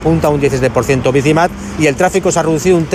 punta un 17% Bicimat, y el tráfico se ha reducido un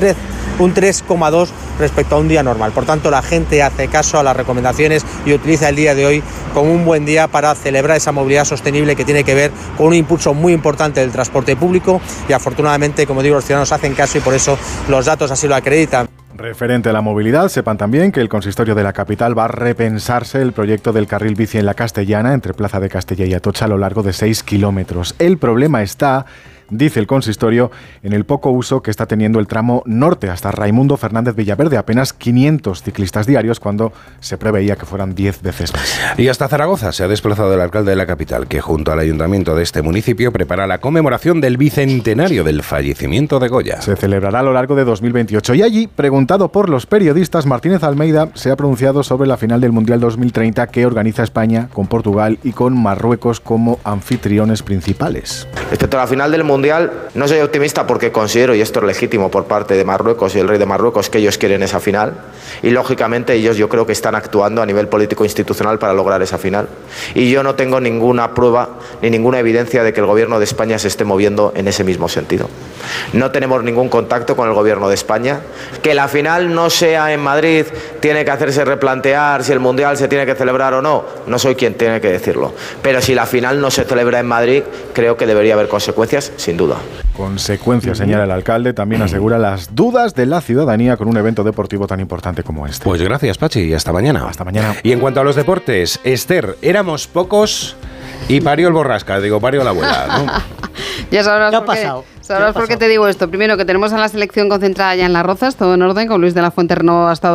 3,2% respecto a un día normal. Por tanto, la gente hace caso a las recomendaciones y utiliza el día de hoy como un buen día para celebrar esa movilidad sostenible que tiene que ver con un impulso muy importante del transporte público, y afortunadamente, como digo, los ciudadanos hacen caso y por eso los datos así lo acreditan. Referente a la movilidad, sepan también que el consistorio de la capital va a repensarse el proyecto del carril bici en la Castellana, entre Plaza de Castella y Atocha, a lo largo de 6 kilómetros. El problema está, dice el consistorio, en el poco uso que está teniendo el tramo norte hasta Raimundo Fernández Villaverde, apenas 500 ciclistas diarios cuando se preveía que fueran 10 veces más. Y hasta Zaragoza se ha desplazado el alcalde de la capital, que junto al ayuntamiento de este municipio prepara la conmemoración del bicentenario del fallecimiento de Goya. Se celebrará a lo largo de 2028 y allí, preguntado por los periodistas, Martínez Almeida se ha pronunciado sobre la final del Mundial 2030 que organiza España con Portugal y con Marruecos como anfitriones principales. Respecto a la final del Mundial, no soy optimista porque considero, y esto es legítimo por parte de Marruecos y el rey de Marruecos, que ellos quieren esa final, y lógicamente ellos yo creo que están actuando a nivel político e institucional para lograr esa final, y yo no tengo ninguna prueba ni ninguna evidencia de que el gobierno de España se esté moviendo en ese mismo sentido. No tenemos ningún contacto con el gobierno de España. Que la final no sea en Madrid tiene que hacerse replantear si el Mundial se tiene que celebrar o no. No soy quien tiene que decirlo. Pero si la final no se celebra en Madrid, creo que debería haber consecuencias, sin duda. Consecuencias, señala el alcalde, también asegura las dudas de la ciudadanía con un evento deportivo tan importante como este. Pues gracias, Pachi, y hasta mañana. Hasta mañana. Y en cuanto a los deportes, Esther, éramos pocos y parió el Borrasca, parió la abuela, ¿no? Ya sabrás por qué te digo esto. Primero, que tenemos a la selección concentrada ya en Las Rozas, todo en orden, con Luis de la Fuente renovado hasta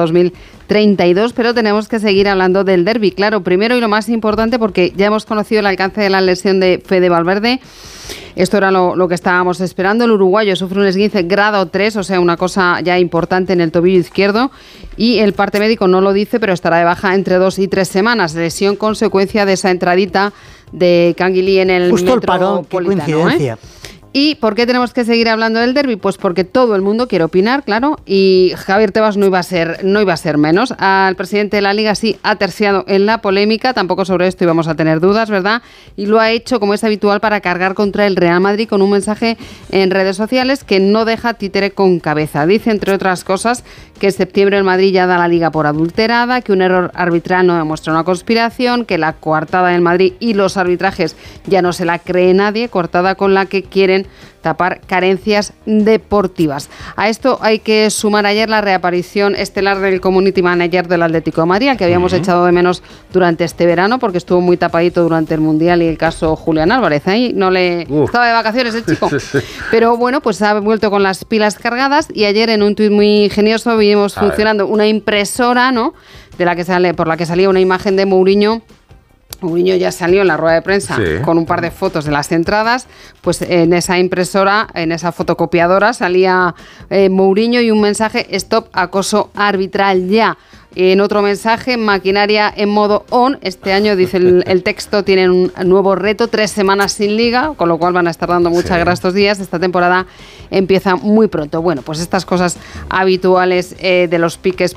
2032, pero tenemos que seguir hablando del derbi. Claro, primero y lo más importante, porque ya hemos conocido el alcance de la lesión de Fede Valverde. Esto era lo que estábamos esperando. El uruguayo sufre un esguince grado 3, o sea, una cosa ya importante en el tobillo izquierdo, y el parte médico no lo dice, pero estará de baja entre 2 y 3 semanas. Lesión consecuencia de esa entradita de Canguilí en el justo el parón, qué coincidencia. ¿Y por qué tenemos que seguir hablando del derbi? Pues porque todo el mundo quiere opinar, claro, y Javier Tebas no iba a ser menos. Al presidente de la Liga sí ha terciado en la polémica, tampoco sobre esto íbamos a tener dudas, ¿verdad? Y lo ha hecho, como es habitual, para cargar contra el Real Madrid con un mensaje en redes sociales que no deja títere con cabeza. Dice, entre otras cosas, que en septiembre el Madrid ya da la Liga por adulterada, que un error arbitral no demuestra una conspiración, que la coartada del Madrid y los arbitrajes ya no se la cree nadie, coartada con la que quieren tapar carencias deportivas. A esto hay que sumar ayer la reaparición estelar del community manager del Atlético de Madrid, que habíamos echado de menos durante este verano porque estuvo muy tapadito durante el Mundial, y el caso Julián Álvarez, ahí no le estaba de vacaciones el chico. Pero bueno, pues ha vuelto con las pilas cargadas, y ayer en un tuit muy ingenioso vimos funcionando una impresora, ¿no?, por la que salía una imagen de Mourinho. Mourinho ya salió en la rueda de prensa con un par de fotos de las entradas. Pues en esa impresora, en esa fotocopiadora, salía Mourinho y un mensaje: stop acoso arbitral ya. En otro mensaje, maquinaria en modo on. Este año, dice el texto, tienen un nuevo reto, 3 semanas sin liga, con lo cual van a estar dando mucha guerra estos días. Esta temporada empieza muy pronto. Bueno, pues estas cosas habituales de los piques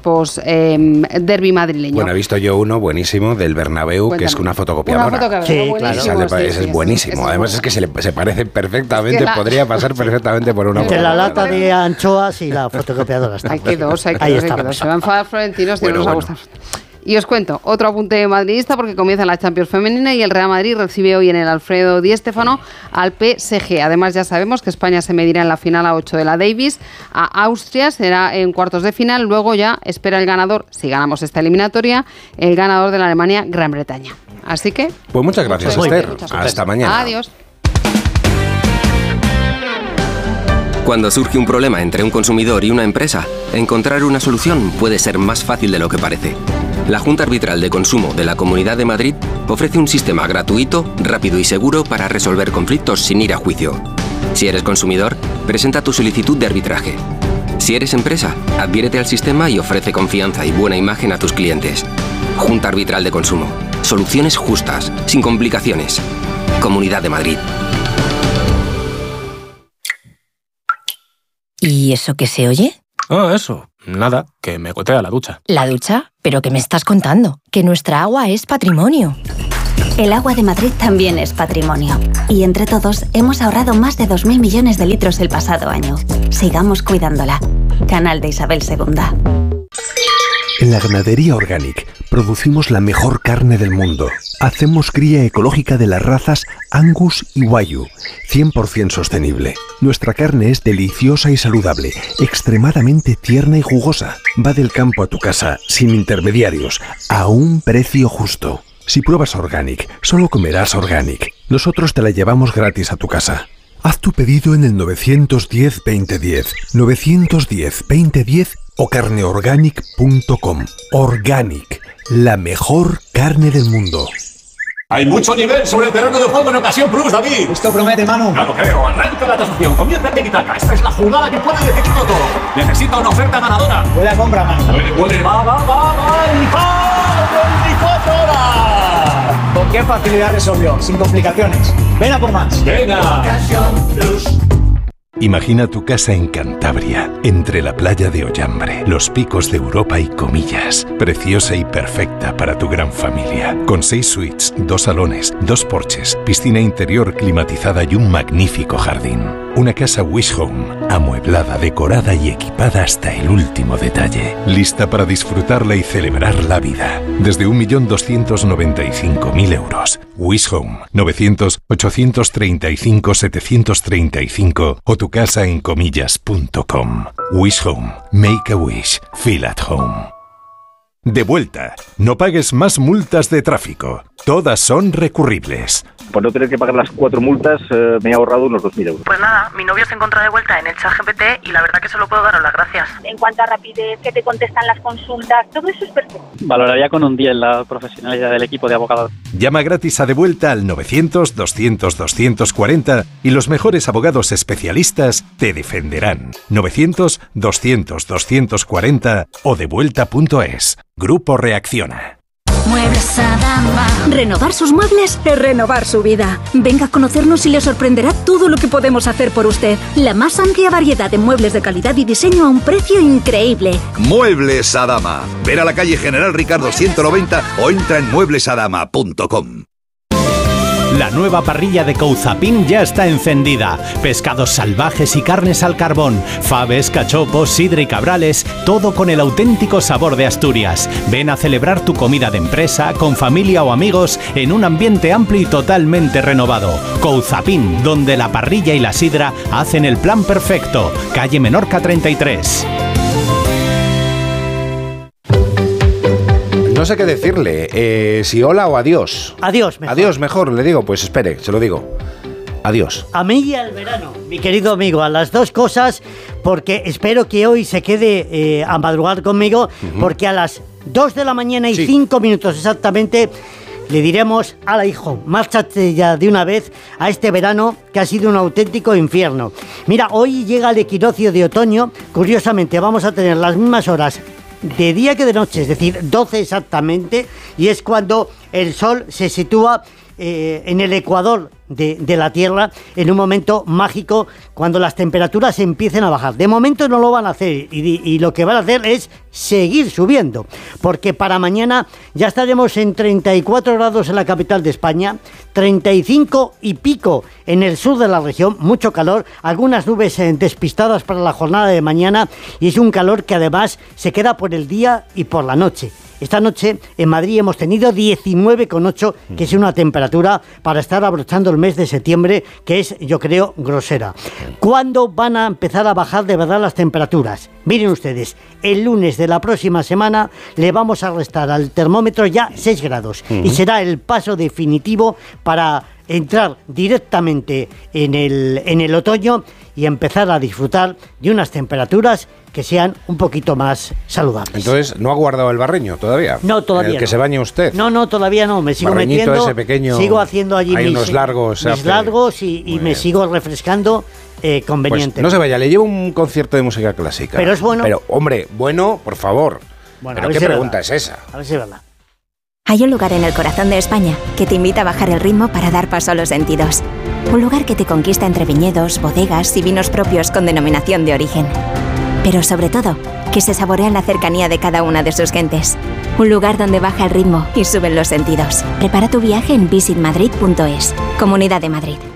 derbi madrileño. Bueno, he visto yo uno buenísimo del Bernabéu. Cuéntame. Que es una fotocopiadora. Sí, claro. Es buenísimo. Además es que se parece perfectamente, es que podría pasar perfectamente por una. Entre la lata de anchoas y la fotocopiadora. Hay que dos. Se va a enfadar Florentinos. Bueno. Y os cuento otro apunte madridista, porque comienza la Champions femenina y el Real Madrid recibe hoy en el Alfredo Di Stéfano al PSG. Además, ya sabemos que España se medirá en la final a 8 de la Davis a Austria, será en cuartos de final. Luego ya espera el ganador, si ganamos esta eliminatoria, el ganador de la Alemania-Gran Bretaña. Así que... Pues muchas gracias, Esther. Hasta mañana. Adiós. Cuando surge un problema entre un consumidor y una empresa, encontrar una solución puede ser más fácil de lo que parece. La Junta Arbitral de Consumo de la Comunidad de Madrid ofrece un sistema gratuito, rápido y seguro para resolver conflictos sin ir a juicio. Si eres consumidor, presenta tu solicitud de arbitraje. Si eres empresa, adhiérete al sistema y ofrece confianza y buena imagen a tus clientes. Junta Arbitral de Consumo. Soluciones justas, sin complicaciones. Comunidad de Madrid. ¿Y eso qué se oye? Eso. Nada, que me gotea la ducha. ¿La ducha? ¿Pero qué me estás contando? Que nuestra agua es patrimonio. El agua de Madrid también es patrimonio. Y entre todos hemos ahorrado más de 2.000 millones de litros el pasado año. Sigamos cuidándola. Canal de Isabel II. En la ganadería Organic producimos la mejor carne del mundo. Hacemos cría ecológica de las razas Angus y Wagyu, 100% sostenible. Nuestra carne es deliciosa y saludable, extremadamente tierna y jugosa. Va del campo a tu casa, sin intermediarios, a un precio justo. Si pruebas Organic, solo comerás Organic. Nosotros te la llevamos gratis a tu casa. Haz tu pedido en el 910-2010, 910-2010 o carneorganic.com. Organic, la mejor carne del mundo. Hay mucho nivel sobre el terreno de juego en Ocasión Plus, David. Esto promete, Manu. No lo creo. Arranca la tasación. Comienza en Tiki-Taka. Esta es la jugada que puede decidirlo todo. Necesita una oferta ganadora. Buena compra, Manu. Puede. Va. ¡Y ¡24 horas! ¿Con qué facilidad resolvió? Sin complicaciones. Ven a por más. Venga. Ocasión Plus. Imagina tu casa en Cantabria, entre la playa de Ollambre, los picos de Europa y Comillas. Preciosa y perfecta para tu gran familia. Con 6 suites, 2 salones, 2 porches, piscina interior climatizada y un magnífico jardín. Una casa Wish Home, amueblada, decorada y equipada hasta el último detalle. Lista para disfrutarla y celebrar la vida. Desde 1.295.000 euros. Wish Home, 900-835-735 o tu casa en comillas.com. Wish Home. Make a wish. Feel at home. De vuelta. No pagues más multas de tráfico. Todas son recurribles. Por no tener que pagar las 4 multas, me he ahorrado unos 2.000 euros. Pues nada, mi novio se encontró de vuelta en el ChatGPT y la verdad que solo puedo daros las gracias. En cuanto a rapidez, que te contestan las consultas, todo eso es perfecto. Valoraría con un 10 la profesionalidad del equipo de abogados. Llama gratis a De Vuelta al 900-200-240 y los mejores abogados especialistas te defenderán. 900-200-240 o devuelta.es. Grupo Reacciona. Muebles Adama. Renovar sus muebles es renovar su vida. Venga a conocernos y le sorprenderá todo lo que podemos hacer por usted. La más amplia variedad de muebles de calidad y diseño a un precio increíble. Muebles Adama. Ver a la calle General Ricardo 190 o entra en mueblesadama.com. La nueva parrilla de Couzapin ya está encendida. Pescados salvajes y carnes al carbón, faves, cachopos, sidra y cabrales, todo con el auténtico sabor de Asturias. Ven a celebrar tu comida de empresa, con familia o amigos, en un ambiente amplio y totalmente renovado. Couzapin, donde la parrilla y la sidra hacen el plan perfecto. Calle Menorca 33. No sé qué decirle, si hola o adiós. Adiós, mejor. Adiós, mejor, le digo, pues espere, se lo digo. Adiós. A mí y al verano, mi querido amigo, a las dos cosas, porque espero que hoy se quede a madrugar conmigo, porque a las 2 de la mañana y 5 minutos exactamente le diremos: ala, hijo, márchate ya de una vez a este verano que ha sido un auténtico infierno. Mira, hoy llega el equinoccio de otoño, curiosamente vamos a tener las mismas horas de día que de noche, es decir, 12 exactamente, y es cuando el sol se sitúa en el ecuador de la Tierra, en un momento mágico, cuando las temperaturas empiecen a bajar. De momento no lo van a hacer, y lo que van a hacer es seguir subiendo, porque para mañana ya estaremos en 34 grados en la capital de España, 35 y pico en el sur de la región, mucho calor, algunas nubes despistadas para la jornada de mañana, y es un calor que además se queda por el día y por la noche. Esta noche en Madrid hemos tenido 19,8, que es una temperatura para estar abrochando el mes de septiembre, que es, yo creo, grosera. ¿Cuándo van a empezar a bajar de verdad las temperaturas? Miren ustedes, el lunes de la próxima semana le vamos a restar al termómetro ya 6 grados y será el paso definitivo para entrar directamente en el otoño y empezar a disfrutar de unas temperaturas que sean un poquito más saludables. Entonces, ¿no ha guardado el barreño todavía? No, todavía ¿En el que no. se bañe usted? No, todavía no. Me sigo Barreñito metiendo. Ese pequeño, sigo haciendo allí unos largos. mis largos y me sigo refrescando convenientemente. Pues no se vaya, le llevo un concierto de música clásica. Pero es bueno. Pero, hombre, bueno, por favor. Bueno, ¿Pero qué pregunta es esa? A ver si es verdad. Hay un lugar en el corazón de España que te invita a bajar el ritmo para dar paso a los sentidos. Un lugar que te conquista entre viñedos, bodegas y vinos propios con denominación de origen. pero sobre todo, que se saborea la cercanía de cada una de sus gentes. Un lugar donde baja el ritmo y suben los sentidos. Prepara tu viaje en visitmadrid.es. Comunidad de Madrid.